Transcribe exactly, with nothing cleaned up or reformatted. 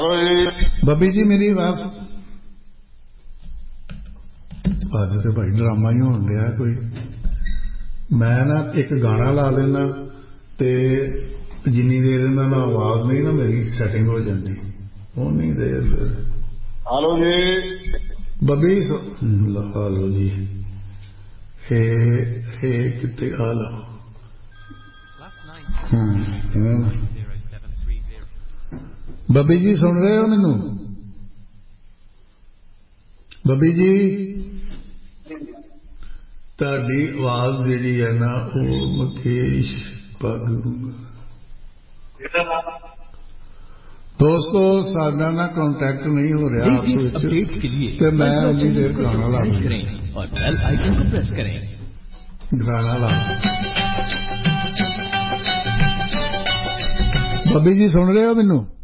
ਬੱਬੀ ਜੀ ਮੇਰੀ ਆਵਾਜ਼ ਅੱਜ ਤੇ ਭਾਈ ਡਰਾਮਾ ਹੀ ਹੋਣ ਡਿਆ ਕੋਈ। ਮੈਂ ਨਾ ਇੱਕ ਗਾਣਾ ਲਾ ਦੇਣਾ ਤੇ ਜਿੰਨੀ ਦੇਰ ਇਹਨਾਂ ਨਾਲ ਆਵਾਜ਼ ਨਹੀਂ ਨਾ ਮੇਰੀ ਸੈਟਿੰਗ ਹੋ ਜਾਂਦੀ ਉਨੀ ਦੇਰ ਫਿਰ। ਹਲੋ ਜੀ ਬੱਬੀ ਹਲੋ ਜੀ ਇਹ ਕਿਤੇ ਆ ਲਓ। ਬੱਬੀ ਜੀ ਸੁਣ ਰਹੇ ਹੋ ਮੈਨੂੰ? ਬੱਬੀ ਜੀ ਤੁਹਾਡੀ ਆਵਾਜ਼ ਜਿਹੜੀ ਹੈ ਨਾ ਉਹ ਮੁਕੇਸ਼ ਪੱਗ ਦੋਸਤੋ ਸਾਡਾ ਨਾ ਕੰਟੈਕਟ ਨਹੀਂ ਹੋ ਰਿਹਾ ਆਪਸ ਵਿੱਚ ਤੇ ਮੈਂ ਉਨੀ ਦੇਰ ਗਾਣਾ ਲਾ ਗਾਣਾ ਲਾ। ਬੱਬੀ ਜੀ ਸੁਣ ਰਹੇ ਹੋ ਮੈਨੂੰ?